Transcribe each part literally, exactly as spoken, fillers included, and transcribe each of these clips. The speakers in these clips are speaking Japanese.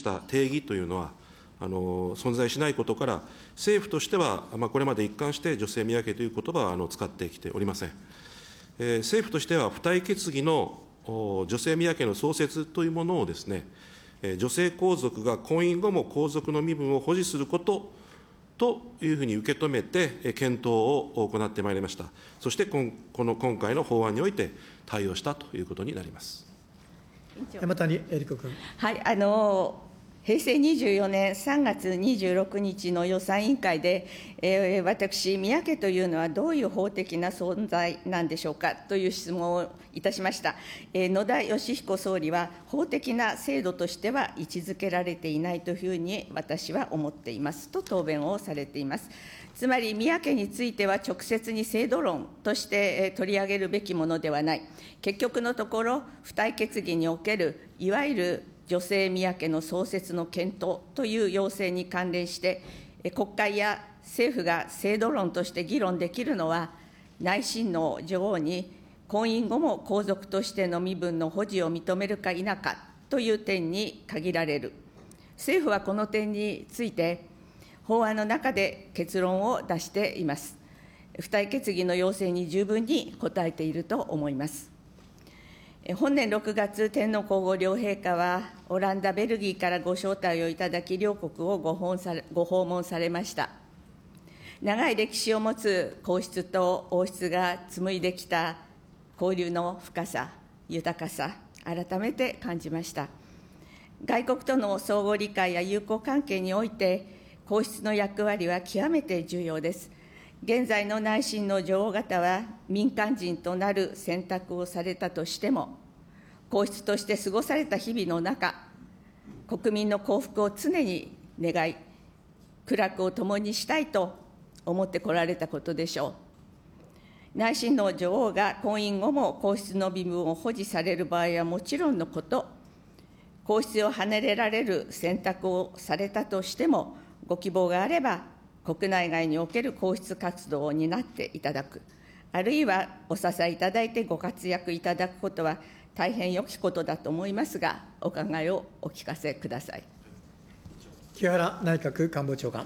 した定義というのは、あの存在しないことから、政府としては、まあ、これまで一貫して女性宮家ということばはあの使ってきておりません。えー、政府としては、付帯決議の女性宮家の創設というものをですね、女性皇族が婚姻後も皇族の身分を保持することというふうに受け止めて、検討を行ってまいりました。そしてこの今回の法案において対応したということになります。 山谷えり子君。 はい、あの平成にじゅうよねんさんがつにじゅうろくにちの予算委員会で、えー、私、宮家というのはどういう法的な存在なんでしょうかという質問をいたしました。えー、野田佳彦総理は、法的な制度としては位置づけられていないというふうに私は思っていますと答弁をされています。つまり、宮家については直接に制度論として取り上げるべきものではない。結局のところ、付帯決議におけるいわゆる女性宮家の創設の検討という要請に関連して、国会や政府が制度論として議論できるのは、内親王女王に婚姻後も皇族としての身分の保持を認めるか否かという点に限られる。政府はこの点について、法案の中で結論を出しています。付帯決議の要請に十分に応えていると思います。本年ろくがつ、天皇皇后両陛下は、オランダ、ベルギーからご招待をいただき、両国をご訪されご訪問されました。長い歴史を持つ皇室と王室が紡いできた交流の深さ、豊かさ、改めて感じました。外国との相互理解や友好関係において、皇室の役割は極めて重要です。現在の内親の女王方は民間人となる選択をされたとしても、皇室として過ごされた日々の中、国民の幸福を常に願い、苦楽を共にしたいと思ってこられたことでしょう。内親の女王が婚姻後も皇室の身分を保持される場合はもちろんのこと、皇室を離れられる選択をされたとしても、ご希望があれば、国内外における皇室活動を担っていただく、あるいはお支えいただいてご活躍いただくことは、大変良きことだと思いますが、お考えをお聞かせください。 木原内閣官房長官。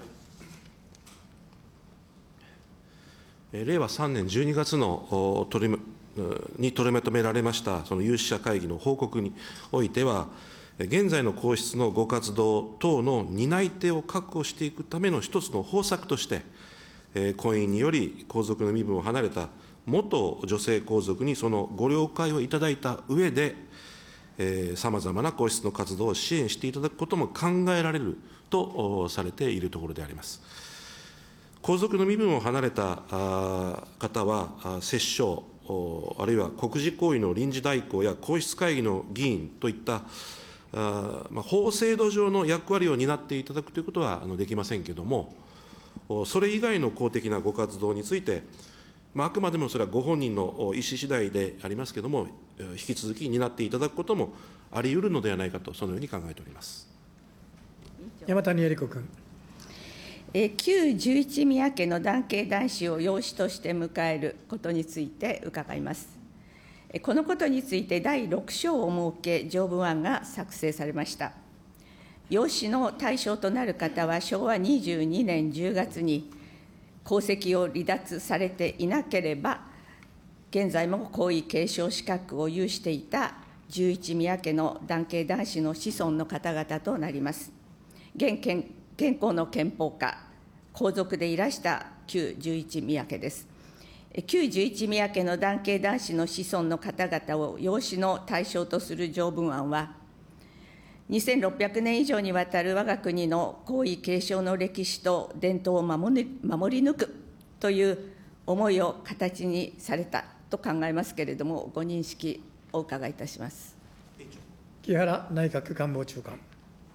令和さんねんじゅうにがつの取りに取りまとめられました、その有識者会議の報告においては、現在の皇室のご活動等の担い手を確保していくための一つの方策として、婚姻により皇族の身分を離れた元女性皇族にそのご了解をいただいた上で、さまざまな皇室の活動を支援していただくことも考えられるとされているところであります。皇族の身分を離れた方は、摂政、あるいは国事行為の臨時代行や皇室会議の議員といったあまあ、法制度上の役割を担っていただくということはあのできませんけれども、それ以外の公的なご活動について、まあ、あくまでもそれはご本人の意思次第でありますけれども、引き続き担っていただくこともあり得るのではないかと、そのように考えております山谷えり子君。 旧十一宮家の男系男子を養子として迎えることについて伺います。このことについてだいろく章を設け、条文案が作成されました。養子の対象となる方は、しょうわにじゅうにねんじゅうがつに皇籍を離脱されていなければ、現在も皇位継承資格を有していた十一宮家の男系男子の子孫の方々となります。現現現行の憲法下、皇族でいらした旧十一宮家です。旧十一宮家の男系男子の子孫の方々を養子の対象とする条文案は、にせんろっぴゃくねん以上にわたる我が国の皇位継承の歴史と伝統を守り守り抜くという思いを形にされたと考えますけれども、ご認識お伺いいたします。 木原内閣官房長官。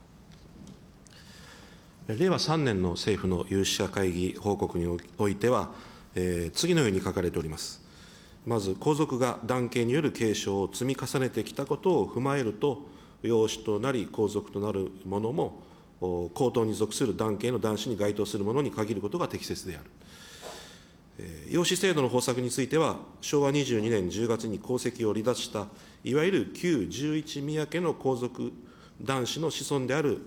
令和さんねんの政府の有識者会議報告においては、えー、次のように書かれております。まず、皇族が男系による継承を積み重ねてきたことを踏まえると、養子となり皇族となる者も、皇統に属する男系の男子に該当する者に限ることが適切である。えー、養子制度の方策については、しょうわにじゅうにねんじゅうがつに皇籍を離脱した、いわゆる旧十一宮家の皇族男子の子孫である